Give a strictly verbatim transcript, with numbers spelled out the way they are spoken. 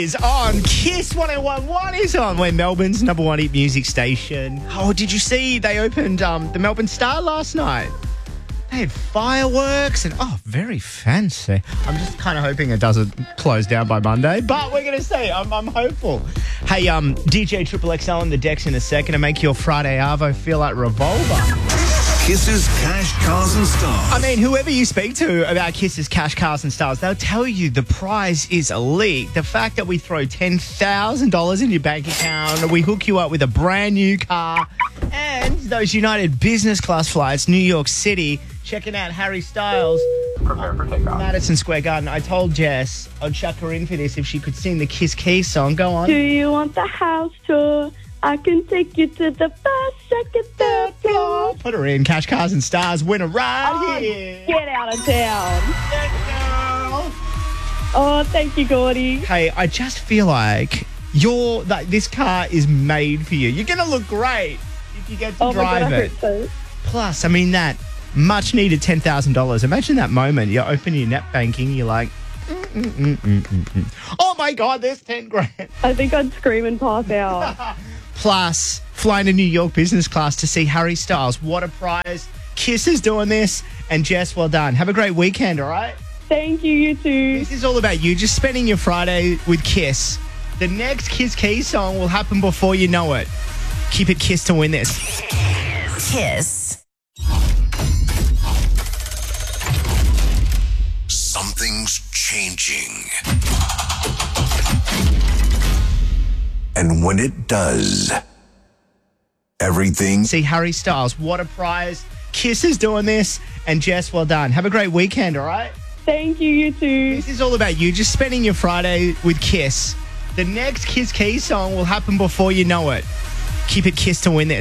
Is on Kiss one oh one point one is on. We're Melbourne's number one hit music station. Oh, did you see they opened um, the Melbourne Star last night? They had fireworks and, oh, very fancy. I'm just kind of hoping it doesn't close down by Monday, but we're going to see. I'm, I'm hopeful. Hey, um, D J Triple X L on the decks in a second to make your Friday Arvo feel like Revolver. Kiss's Cash, Cars and Stars. I mean, whoever you speak to about Kiss's Cash, Cars and Stars, they'll tell you the prize is a leak. The fact that we throw ten thousand dollars in your bank account, we hook you up with a brand new car, and those United business class flights, New York City, checking out Harry Styles. Prepare for takeoff. Madison Square Garden. I told Jess I'd chuck her in for this if she could sing the Kiss Keys song. Go on. Do you want the house tour? I can take you to the first, second, third floor. Put her in. Cash, Cars and Stars. Winner right Oh, here. get out of town. Girl. Oh, thank you, Gordy. Hey, I just feel like you're that this car is made for you. You're gonna look great if you get to Oh, my God, drive I it. hope so. Plus, I mean that much needed ten thousand dollars. Imagine that moment. You open your net banking. You're like, mm, mm, mm, mm, mm, mm. Oh my God, there's ten grand. I think I'd scream and pass out. Plus, flying to New York business class to see Harry Styles. What a prize. Kiss is doing this. And Jess, well done. Have a great weekend, all right? Thank you, you too. This is all about you just spending your Friday with Kiss. The next Kiss Keys song will happen before you know it. Keep it Kiss to win this. Kiss. Something's changing. And when it does, everything... See Harry Styles. What a prize. Kiss is doing this. And Jess, well done. Have a great weekend, all right? Thank you, you too. This is all about you just spending your Friday with Kiss. The next Kiss Keys song will happen before you know it. Keep it Kiss to win this.